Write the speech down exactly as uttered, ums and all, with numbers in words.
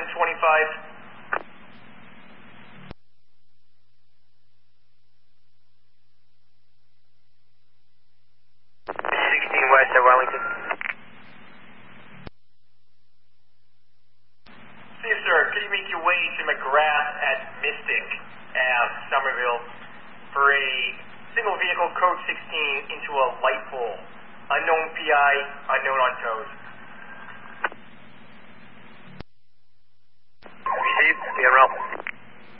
twenty-five. sixteen West at Wellington. See you, sir. Could you make your way to McGrath at Mystic Ave, Somerville, for a single vehicle code sixteen into a light pole. Unknown P I, unknown on toes.